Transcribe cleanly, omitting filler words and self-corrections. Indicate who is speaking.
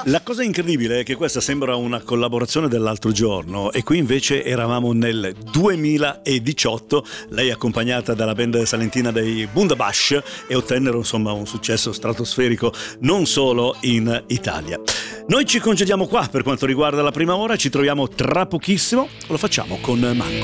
Speaker 1: La cosa incredibile è che questa sembra una collaborazione dell'altro giorno e qui invece eravamo nel 2018, lei accompagnata dalla band salentina dei Bundabash, e ottennero insomma un successo stratosferico non solo in Italia. Noi ci congediamo qua per quanto riguarda la prima ora, ci troviamo tra pochissimo, lo facciamo con Mango.